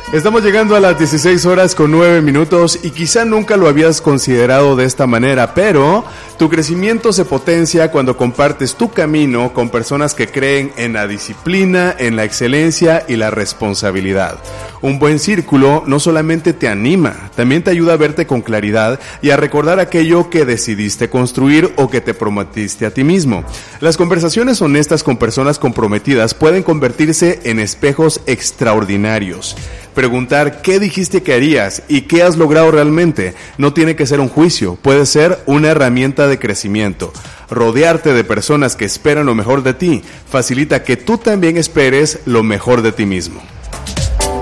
Estamos llegando a las 16 horas con 9 minutos y quizá nunca lo habías considerado de esta manera, pero tu crecimiento se potencia cuando compartes tu camino con personas que creen en la disciplina, en la excelencia y la responsabilidad. Un buen círculo no solamente te anima, también te ayuda a verte con claridad y a recordar aquello que decidiste construir o que te prometiste a ti mismo. Las conversaciones honestas con personas comprometidas pueden convertirse en espejos extraordinarios. Preguntar qué dijiste que harías y qué has logrado realmente no tiene que ser un juicio, puede ser una herramienta de crecimiento. Rodearte de personas que esperan lo mejor de ti facilita que tú también esperes lo mejor de ti mismo.